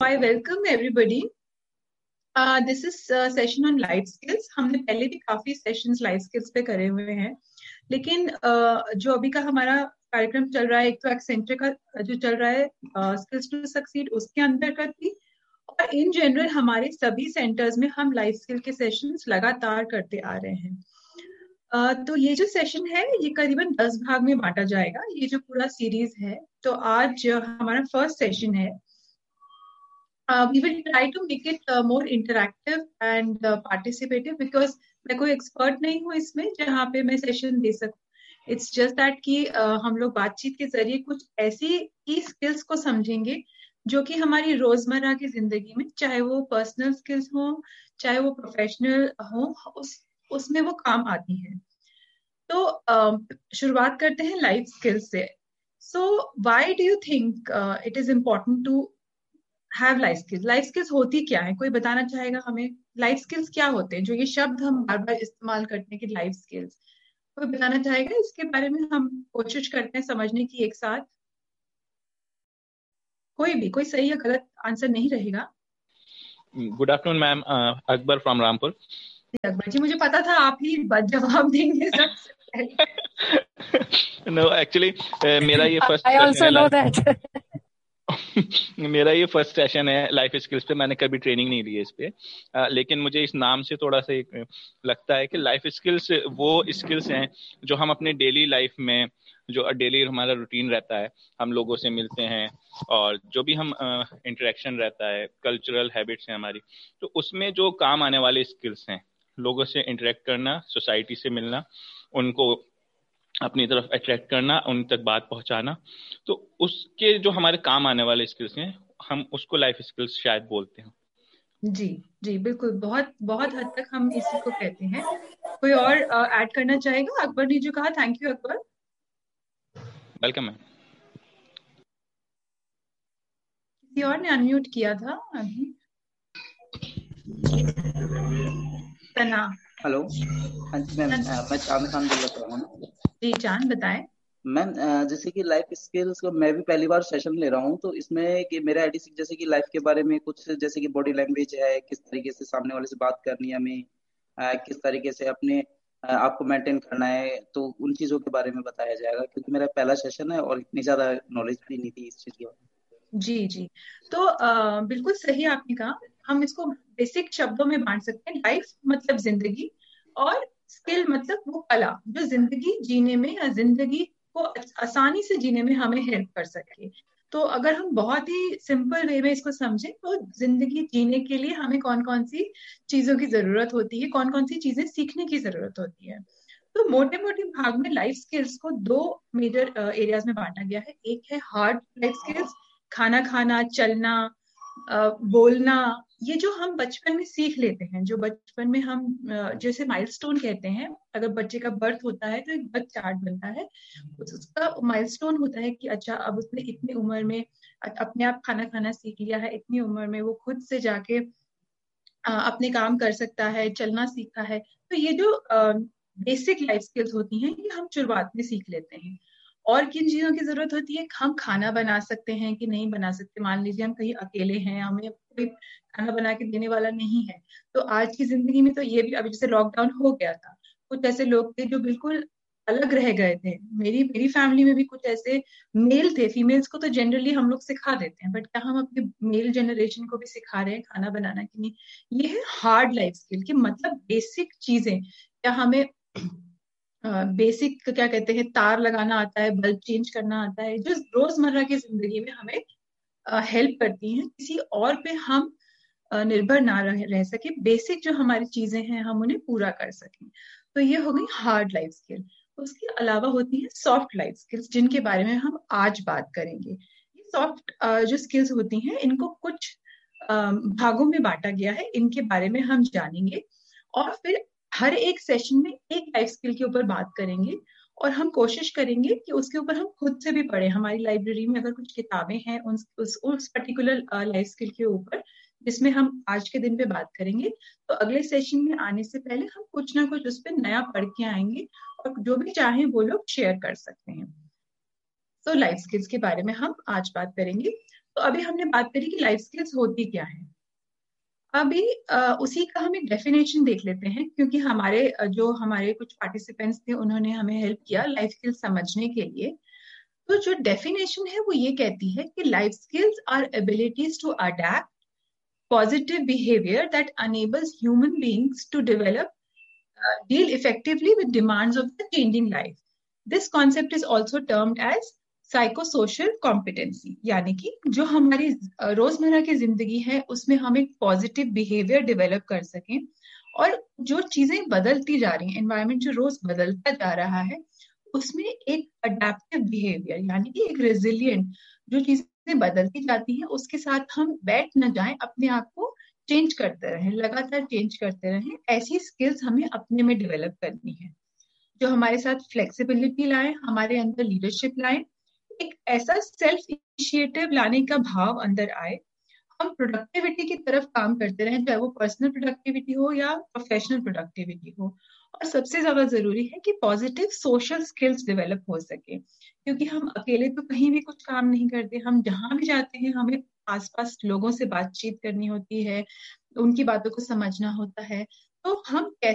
I welcome everybody. This is session on life skills. हमने पहले भी काफी सेशंस लाइफ स्किल्स पे करे हुए हैं, लेकिन जो अभी का हमारा कार्यक्रम चल रहा है, एक तो एक्सेंचर का जो चल रहा है स्किल्स टू सक्सीड, उसके अंतर्गत भी, और इन जनरल हमारे सभी सेंटर्स में हम लाइफ स्किल के सेशंस लगातार करते आ रहे हैं। तो ये जो सेशन है ये करीबन 10 भाग में बांटा जाएगा, ये जो पूरा सीरीज है। तो आज हमारा फर्स्ट सेशन है। We will try to make it more interactive and participative because मैं कोई एक्सपर्ट नहीं हूँ इसमें जहाँ पे मैं सेशन दे सकूँ। इट्स जस्ट दैट कि हम लोग बातचीत के जरिए कुछ ऐसी की स्किल्स को समझेंगे जो कि हमारी रोजमर्रा की जिंदगी में, चाहे वो पर्सनल स्किल्स हो चाहे वो प्रोफेशनल हो, उसमें वो काम आती है। तो शुरुआत करते हैं लाइफ स्किल्स से। So why do you think it is important to have life skills? Life skills होती क्या है? कोई बताना चाहेगा हमें लाइफ स्किल्स क्या होते हैं? जो ये शब्द हम बार बार इस्तेमाल करते हैं कि लाइफ स्किल्स, कोई बताना चाहेगा इसके बारे में? हम कोशिश करते हैं समझने की एक साथ। कोई सही या गलत आंसर नहीं रहेगा। Good afternoon ma'am, Akbar from Rampur. Akbar जी, मुझे पता था आप ही जवाब देंगे सबसे पहले। नो एक्चुअली मेरा ये first I also know that. मेरा ये फर्स्ट सेशन है लाइफ स्किल्स पे। मैंने कभी ट्रेनिंग नहीं ली है इस पे, लेकिन मुझे इस नाम से थोड़ा सा लगता है कि लाइफ स्किल्स वो स्किल्स हैं जो हम अपने डेली लाइफ में, जो डेली हमारा रूटीन रहता है, हम लोगों से मिलते हैं और जो भी हम इंटरेक्शन रहता है, कल्चरल हैबिट्स हैं हमारी, तो उसमें जो काम आने वाले स्किल्स हैं, लोगों से इंटरेक्ट करना, सोसाइटी से मिलना, उनको अपनी तरफ अट्रैक्ट करना, उन तक बात पहुंचाना, तो उसके जो हमारे काम आने वाले स्किल्स हैं हम उसको लाइफ स्किल्स शायद बोलते हैं। जी जी बिल्कुल, बहुत बहुत हद तक हम इसी को कहते हैं। कोई और ऐड करना चाहेगा? अकबर ने जो कहा, thank you Akbar. Welcome ma'am. किसी और ने अनम्यूट किया था अभी। तना। हेलो, हाँ जी मैम, मैं चांद खान बोल रहा हूँ। जी चांद, बताएं। मैम, जैसे कि लाइफ स्किल्स को मैं भी पहली बार सेशन ले रहा हूँ, तो इसमें कि मेरा आईडी जैसे कि लाइफ के बारे में कुछ, जैसे कि बॉडी लैंग्वेज है, किस तरीके से सामने वाले से बात करनी है हमें, किस तरीके से अपने आपको मेंटेन करना है, तो उन चीजों के बारे में बताया जाएगा, क्योंकि मेरा पहला सेशन है और इतनी ज्यादा नॉलेज भी नहीं थी इस चीज के बारे में। जी जी, तो बिल्कुल सही आपने कहा। हम इसको बेसिक शब्दों में बांट सकते हैं। लाइफ मतलब जिंदगी, और स्किल मतलब वो कला जो जिंदगी जीने में या जिंदगी को आसानी से जीने में हमें हेल्प कर सके। तो अगर हम बहुत ही सिंपल वे में इसको समझें तो जिंदगी जीने के लिए हमें कौन कौन सी चीजों की जरूरत होती है, कौन कौन सी चीजें सीखने की जरूरत होती है। तो मोटे मोटे भाग में लाइफ स्किल्स को दो मेजर एरियाज में बांटा गया है। एक है हार्ड लाइफ स्किल्स, खाना खाना, चलना, बोलना, ये जो हम बचपन में सीख लेते हैं, जो बचपन में हम जैसे माइलस्टोन कहते हैं। अगर बच्चे का बर्थ होता है तो एक बर्थ चार्ट बनता है, उसका माइलस्टोन होता है कि अच्छा अब उसने इतनी उम्र में अपने आप खाना खाना सीख लिया है, इतनी उम्र में वो खुद से जाके अपने काम कर सकता है, चलना सीखा है। तो ये जो बेसिक लाइफ स्किल्स होती हैं ये हम शुरुआत में सीख लेते हैं। और किन चीजों की जरूरत होती है? हम खाना बना सकते हैं कि नहीं बना सकते। मान लीजिए हम कहीं अकेले हैं, हमें कोई खाना बना के देने वाला नहीं है, तो आज की जिंदगी में तो ये भी, अभी जैसे लॉकडाउन हो गया था, कुछ ऐसे लोग थे जो बिल्कुल अलग रह गए थे। मेरी फैमिली में भी कुछ ऐसे मेल थे। फीमेल्स को तो जनरली हम लोग सिखा देते हैं, बट क्या हम अपने मेल जनरेशन को भी सिखा रहे हैं खाना बनाना कि नहीं? ये है हार्ड लाइफ स्किल, कि मतलब बेसिक चीजें। क्या हमें बेसिक क्या कहते हैं, तार लगाना आता है, बल्ब चेंज करना आता है, जो रोजमर्रा की जिंदगी में हमें हेल्प करती हैं, किसी और पे हम निर्भर ना रह सके। बेसिक जो हमारी चीजें हैं हम उन्हें पूरा कर सकें। तो ये हो गई हार्ड लाइफ स्किल। उसके अलावा होती है सॉफ्ट लाइफ स्किल्स, जिनके बारे में हम आज बात करेंगे। ये सॉफ्ट जो स्किल्स होती हैं इनको कुछ भागों में बांटा गया है, इनके बारे में हम जानेंगे और फिर हर एक सेशन में एक लाइफ स्किल के ऊपर बात करेंगे। और हम कोशिश करेंगे कि उसके ऊपर हम खुद से भी पढ़ें। हमारी लाइब्रेरी में अगर कुछ किताबें हैं उस पर्टिकुलर लाइफ स्किल के ऊपर जिसमें हम आज के दिन पे बात करेंगे, तो अगले सेशन में आने से पहले हम कुछ ना कुछ उस पर नया पढ़ के आएंगे और जो भी चाहें वो लोग शेयर कर सकते हैं। तो लाइफ स्किल्स के बारे में हम आज बात करेंगे। तो अभी हमने बात करी कि लाइफ स्किल्स होती क्या है। अभी उसी का हम एक डेफिनेशन देख लेते हैं, क्योंकि जो हमारे कुछ पार्टिसिपेंट्स थे उन्होंने हमें हेल्प किया लाइफ स्किल्स समझने के लिए। तो जो डेफिनेशन है वो ये कहती है कि life skills are abilities to adapt positive behavior that enables human beings to deal effectively with demands of the changing life. This concept is also termed as psychosocial competency, यानी कि जो हमारी रोजमर्रा की जिंदगी है उसमें हम एक पॉजिटिव बिहेवियर डेवलप कर सकें, और जो चीजें बदलती जा रही हैं, एनवायरनमेंट जो रोज बदलता जा रहा है, उसमें एक अडेप्टिव बिहेवियर यानी कि एक रेजिलियंट, जो चीजें बदलती जाती हैं उसके साथ हम बैठ न जाएं, अपने आप को चेंज करते रहें, लगातार चेंज करते रहें। ऐसी स्किल्स हमें अपने में डेवलप करनी है जो हमारे साथ फ्लेक्सिबिलिटी लाए, हमारे अंदर लीडरशिप लाए, एक ऐसा सेल्फ इनिशिएटिव लाने का भाव अंदर आए, हम प्रोडक्टिविटी की तरफ काम करते रहें, चाहे वो पर्सनल प्रोडक्टिविटी हो या प्रोफेशनल प्रोडक्टिविटी हो। और सबसे ज्यादा जरूरी है कि पॉजिटिव सोशल स्किल्स डेवलप हो सके, क्योंकि हम अकेले तो कहीं भी कुछ काम नहीं करते, हम जहां भी जाते हैं हमें आसपास लोगों से बातचीत करनी होती है, उनकी बातों को समझना होता है। तो हम कैसे